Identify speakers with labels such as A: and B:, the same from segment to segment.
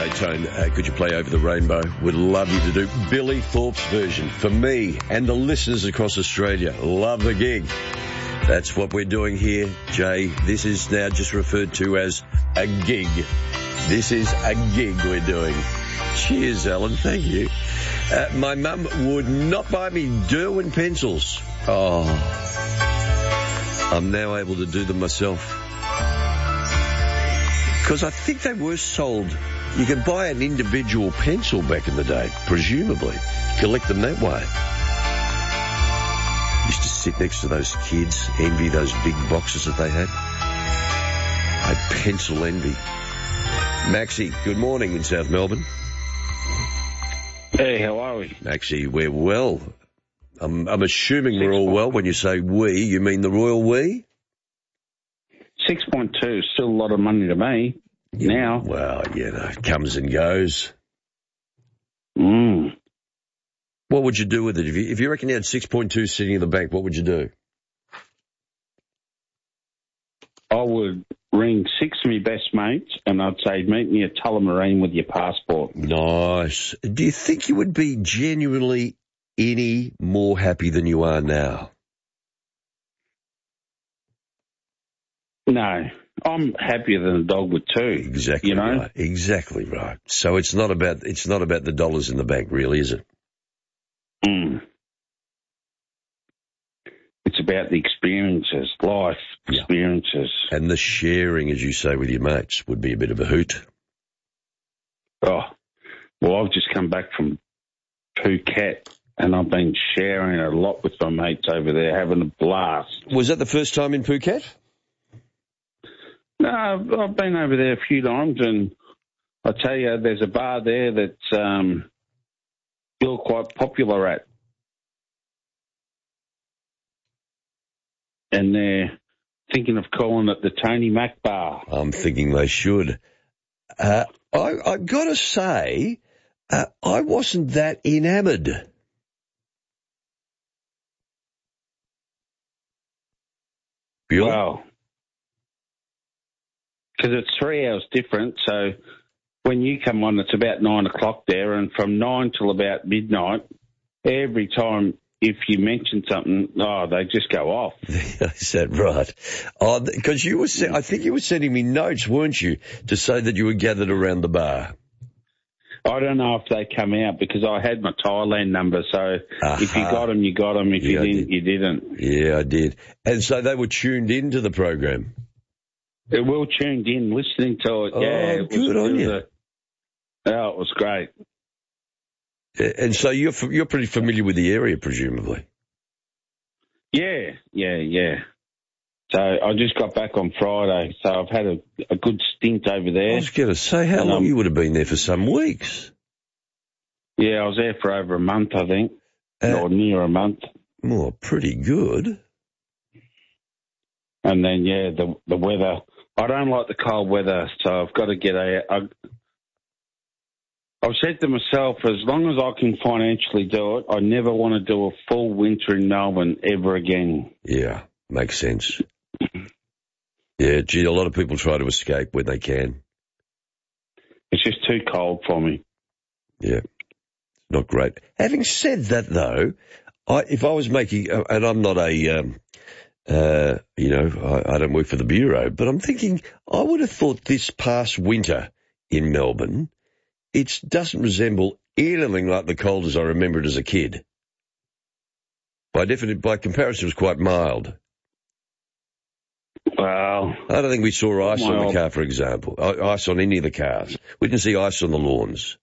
A: Tone, could you play Over the Rainbow? Would love you to do Billy Thorpe's version for me and the listeners across Australia. Love the gig. That's what we're doing here, Jay. This is now just referred to as a gig. This is a gig we're doing. Cheers, Alan. Thank you. My mum would not buy me Derwent pencils. Oh, I'm now able to do them myself. Because I think they were sold. You could buy an individual pencil back in the day, presumably. Collect them that way. Used to sit next to those kids, envy those big boxes that they had. I pencil envy. Maxie, good morning in South Melbourne.
B: Hey, how are we?
A: Maxie, we're well. I'm assuming we're all well. When you say we, you mean the royal we?
B: 6.2 is still a lot of money to me now.
A: Well, it comes and goes. What would you do with it? If you reckon you had 6.2 sitting in the bank, what would you do?
B: I would ring 6 of my best mates and I'd say, meet me at Tullamarine with your passport.
A: Nice. Do you think you would be genuinely any more happy than you are now?
B: No. I'm happier than a dog with two.
A: Exactly, you know? Right. Exactly right. So it's not about the dollars in the bank, really, is it?
B: It's about the experiences, life experiences.
A: Yeah. And the sharing, as you say, with your mates would be a bit of a hoot.
B: Oh, well, I've just come back from Phuket and I've been sharing a lot with my mates over there, having a blast.
A: Was that the first time in Phuket?
B: No, I've been over there a few times, and I tell you, there's a bar there that's still quite popular at. And they're thinking of calling it the Tony Mac Bar.
A: I'm thinking they should. I got to say, I wasn't that enamoured.
B: Well, because it's 3 hours different, so when you come on, it's about 9 o'clock there, and from 9 till about midnight, every time if you mention something, they just go off.
A: Is that right? Oh, because I think you were sending me notes, weren't you, to say that you were gathered around the bar.
B: I don't know if they come out because I had my Thailand number, so if you got them, you got them. If you didn't, you didn't.
A: Yeah, I did. And so they were tuned into the program.
B: They were tuned in, listening to it.
A: Oh, good on you.
B: It was great.
A: And so you're pretty familiar with the area, presumably.
B: Yeah. So I just got back on Friday, so I've had a good stint over there.
A: I was going to say, how long you would have been there for some weeks?
B: Yeah, I was there for over a month, I think, or near a month.
A: Well, pretty good.
B: And then, the weather. I don't like the cold weather, so I've got to get I've said to myself, as long as I can financially do it, I never want to do a full winter in Melbourne ever again.
A: Yeah, makes sense. Yeah, gee, a lot of people try to escape when they can.
B: It's just too cold for me.
A: Yeah, not great. Having said that, though, if I was making, and I'm not I don't work for the Bureau, but I'm thinking I would have thought this past winter in Melbourne, it doesn't resemble anything like the cold as I remember it as a kid. By comparison, it was quite mild.
B: Well,
A: I don't think we saw ice on the car, for example. Ice on any of the cars. We didn't see ice on the lawns.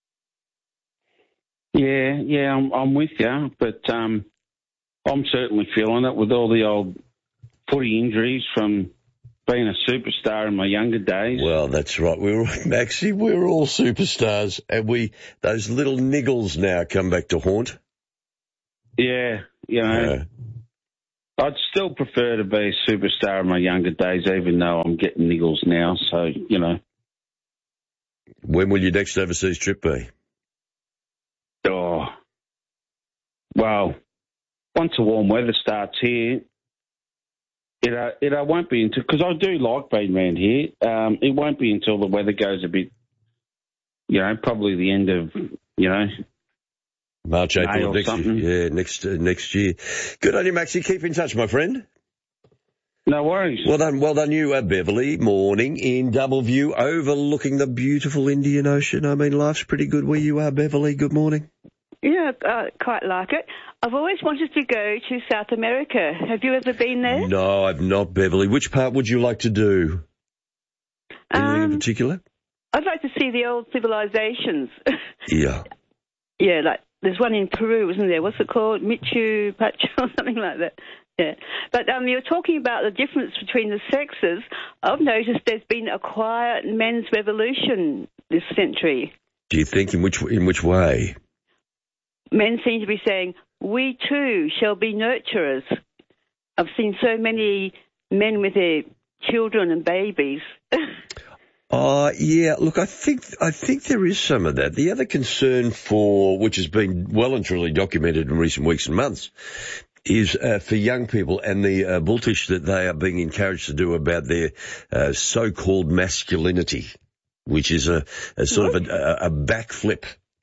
B: Yeah, I'm with you, but I'm certainly feeling it with all the old footy injuries from being a superstar in my younger days.
A: Well, that's right. Maxie, we're all superstars, and those little niggles now come back to haunt.
B: Yeah, I'd still prefer to be a superstar in my younger days, even though I'm getting niggles now, so,
A: When will your next overseas trip be?
B: Oh, well, once the warm weather starts here, it won't be until, because I do like being around here, it won't be until the weather goes a bit probably the end of,
A: March,
B: May
A: April
B: or
A: next
B: something.
A: year. Yeah, next year. Good on you, Maxie. Keep in touch, my friend.
B: No worries.
A: Well done you, Beverly. Morning in Doubleview, overlooking the beautiful Indian Ocean. I mean, life's pretty good where you are, Beverly. Good morning.
C: Yeah, I quite like it. I've always wanted to go to South America. Have you ever been there?
A: No, I've not, Beverly. Which part would you like to do? Anything in particular?
C: I'd like to see the old civilizations.
A: Yeah.
C: Yeah, like there's one in Peru, isn't there? What's it called? Machu Picchu or something like that. Yeah. But you were talking about the difference between the sexes. I've noticed there's been a quiet men's revolution this century.
A: Do you think in which way?
C: Men seem to be saying, we too shall be nurturers. I've seen so many men with their children and babies.
A: Yeah, look, I think there is some of that. The other concern which has been well and truly documented in recent weeks and months, is for young people and the bulltish that they are being encouraged to do about their so-called masculinity, which is a sort of a backflip.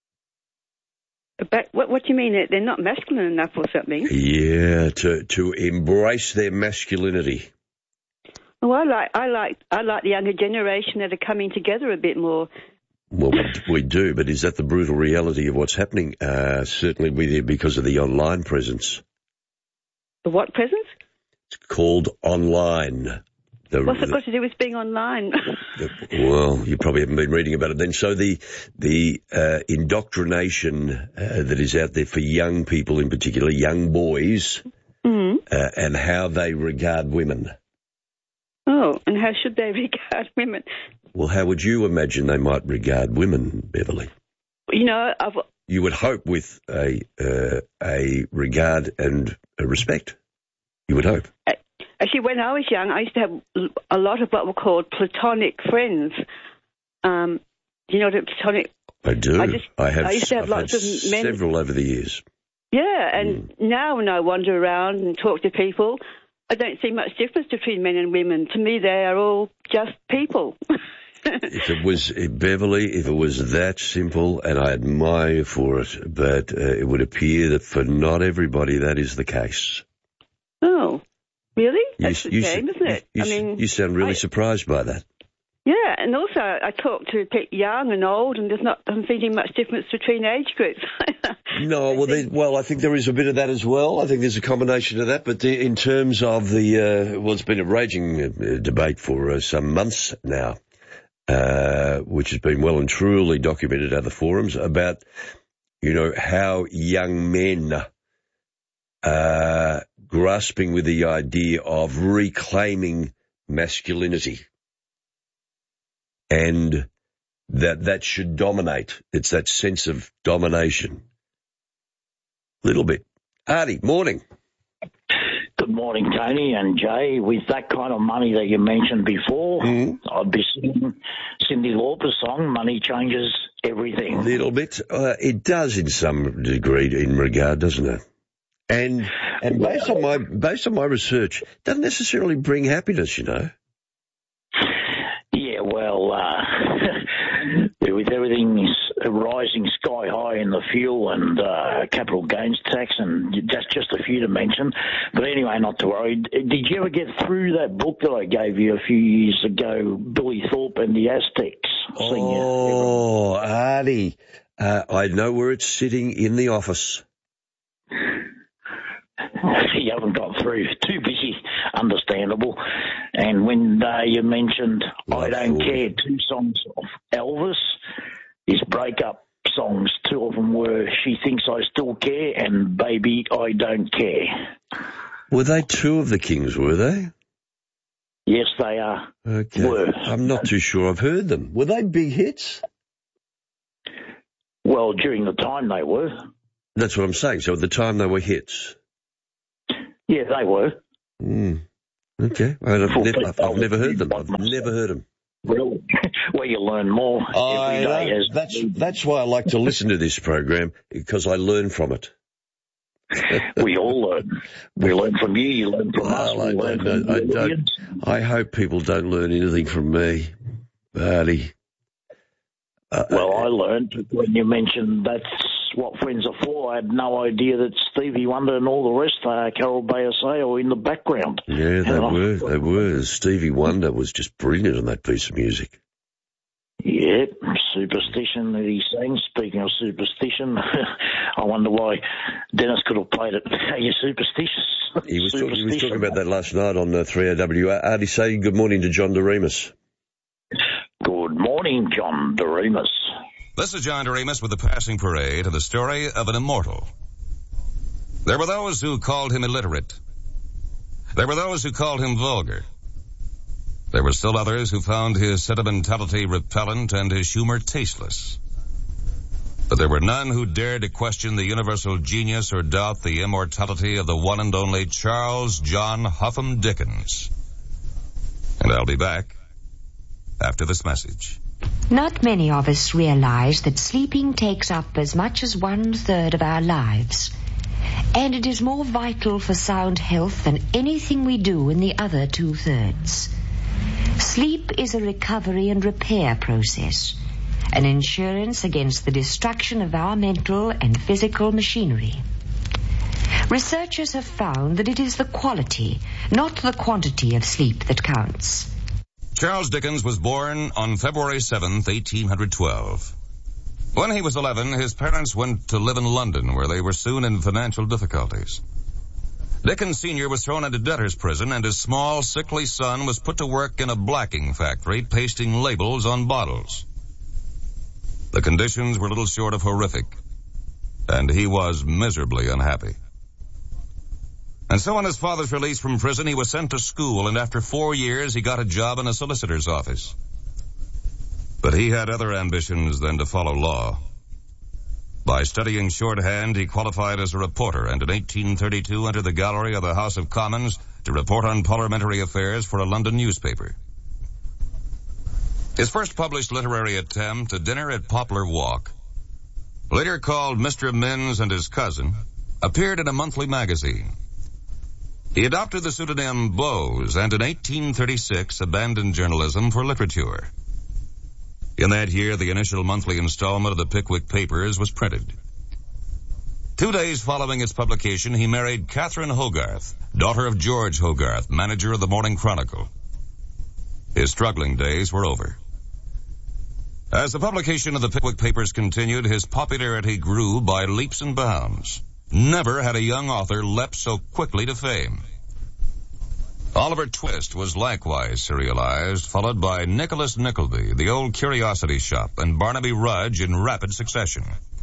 C: What do you mean? They're not masculine enough or something?
A: Yeah, to embrace their masculinity.
C: Well, I like the younger generation that are coming together a bit more.
A: Well, we do, but is that the brutal reality of what's happening? Certainly with you because of the online presence.
C: The what presence?
A: It's called online.
C: What's it got to do with being online?
A: Well, you probably haven't been reading about it then. So the indoctrination that is out there for young people, in particular young boys, and how they regard women.
C: Oh, and how should they regard women?
A: Well, how would you imagine they might regard women, Beverly?
C: You
A: would hope with a regard and a respect. You would hope.
C: Actually, when I was young, I used to have a lot of what were called platonic friends. Do you know what a platonic?
A: I do.
C: I used to have lots of men.
A: Several over the years.
C: Yeah, and now when I wander around and talk to people, I don't see much difference between men and women. To me, they are all just people.
A: If it was, Beverly, if it was that simple, and I admire you for it, but it would appear that for not everybody that is the case.
C: Oh, really? That's the same, isn't it?
A: You sound really surprised by that.
C: Yeah, and also I talk to people young and old, and I'm thinking much difference between age groups.
A: No, I think there is a bit of that as well. I think there's a combination of that, but in terms of it's been a raging debate for some months now, which has been well and truly documented at the forums about, how young men are grasping with the idea of reclaiming masculinity. And that should dominate. It's that sense of domination. Little bit. Artie, morning.
D: Good morning, Tony and Jay. With that kind of money that you mentioned before, I'd be singing Cyndi Lauper's song, Money Changes Everything.
A: Little bit. It does in some degree in regard, doesn't it? And based on my research, doesn't necessarily bring happiness,
D: Yeah, well, with everything rising sky high in the fuel and capital gains tax, and that's just a few to mention. But anyway, not to worry. Did you ever get through that book that I gave you a few years ago, Billy Thorpe and the Aztecs?
A: Oh, Artie, I know where it's sitting in the office.
D: You haven't got through. Too busy, understandable. And when you mentioned I Don't Care, 2 songs of Elvis, his breakup songs, 2 of them were She Thinks I Still Care and Baby, I Don't Care.
A: Were they 2 of the Kings, were they?
D: Yes, they are.
A: Okay.
D: Were.
A: I'm not too sure I've heard them. Were they big hits?
D: Well, during the time they were.
A: That's what I'm saying. So at the time they were hits.
D: Yeah, they were.
A: Okay. I've never heard them. I've never heard them.
D: Well, you learn more every day.
A: That's why I like to listen to this program, because I learn from it.
D: We all learn. We learn from you. You learn from us.
A: I hope people don't learn anything from me, Barty.
D: Well, I learned when you mentioned that's what friends are for. I had no idea that Stevie Wonder and all the rest, Carol Bayer were in the background.
A: Yeah, they were. Stevie Wonder was just brilliant on that piece of music.
D: Yeah, Superstition that he sang. Speaking of superstition, I wonder why Dennis could have played it. Are you superstitious?
A: He was talking about that last night on 3AW. Artie, say good morning to John Doremus.
D: Good morning, John Doremus.
E: This is John Doremus with the Passing Parade and the story of an immortal. There were those who called him illiterate. There were those who called him vulgar. There were still others who found his sentimentality repellent and his humor tasteless. But there were none who dared to question the universal genius or doubt the immortality of the one and only Charles John Huffam Dickens. And I'll be back after this message.
F: Not many of us realize that sleeping takes up as much as 1/3 of our lives. And it is more vital for sound health than anything we do in the other 2/3. Sleep is a recovery and repair process, an insurance against the destruction of our mental and physical machinery. Researchers have found that it is the quality, not the quantity of sleep that counts.
E: Charles Dickens was born on February 7th, 1812. When he was 11, his parents went to live in London, where they were soon in financial difficulties. Dickens Sr. was thrown into debtor's prison, and his small, sickly son was put to work in a blacking factory, pasting labels on bottles. The conditions were little short of horrific, and he was miserably unhappy. And so on his father's release from prison, he was sent to school, and after 4 years, he got a job in a solicitor's office. But he had other ambitions than to follow law. By studying shorthand, he qualified as a reporter, and in 1832 entered the gallery of the House of Commons to report on parliamentary affairs for a London newspaper. His first published literary attempt, A Dinner at Poplar Walk, later called Mr. Minns and His Cousin, appeared in a monthly magazine. He adopted the pseudonym Bowes, and in 1836 abandoned journalism for literature. In that year, the initial monthly installment of the Pickwick Papers was printed. 2 days following its publication, he married Catherine Hogarth, daughter of George Hogarth, manager of the Morning Chronicle. His struggling days were over. As the publication of the Pickwick Papers continued, his popularity grew by leaps and bounds. Never had a young author leapt so quickly to fame. Oliver Twist was likewise serialized, followed by Nicholas Nickleby, The Old Curiosity Shop, and Barnaby Rudge in rapid succession.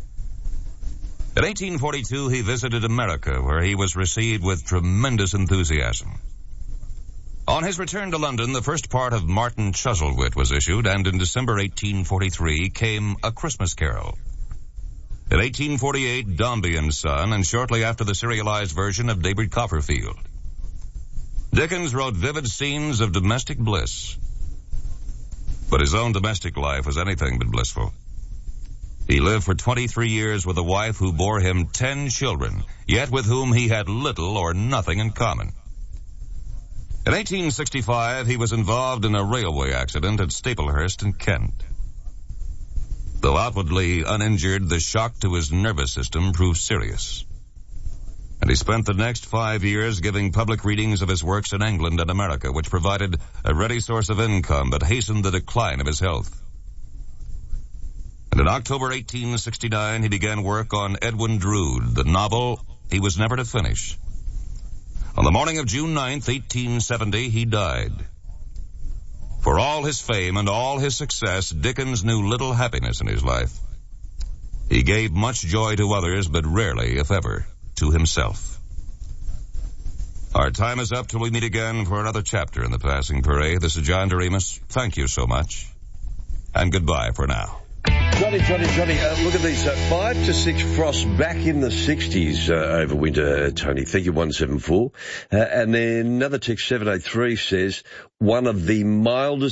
E: In 1842, he visited America, where he was received with tremendous enthusiasm. On his return to London, the first part of Martin Chuzzlewit was issued, and in December 1843 came A Christmas Carol. In 1848, Dombey and Son, and shortly after the serialized version of David Copperfield. Dickens wrote vivid scenes of domestic bliss. But his own domestic life was anything but blissful. He lived for 23 years with a wife who bore him 10 children, yet with whom he had little or nothing in common. In 1865, he was involved in a railway accident at Staplehurst in Kent. Though outwardly uninjured, the shock to his nervous system proved serious. And he spent the next 5 years giving public readings of his works in England and America, which provided a ready source of income but hastened the decline of his health. And in October 1869, he began work on Edwin Drood, the novel he was never to finish. On the morning of June 9th, 1870, he died. For all his fame and all his success, Dickens knew little happiness in his life. He gave much joy to others, but rarely, if ever, to himself. Our time is up till we meet again for another chapter in the Passing Parade. This is John Doremus. Thank you so much, and goodbye for now.
A: Johnny, look at these. 5 to 6 frost back in the 60s over winter, Tony. Thank you, 174. And then another text, 783, says, one of the mildest